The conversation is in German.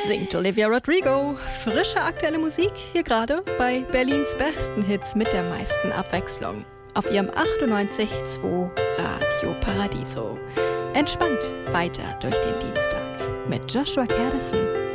Singt Olivia Rodrigo. Frische aktuelle Musik hier gerade bei Berlins besten Hits mit der meisten Abwechslung. Auf ihrem 98.2 Radio Paradiso. Entspannt weiter durch den Dienstag mit Joshua Kerdessen.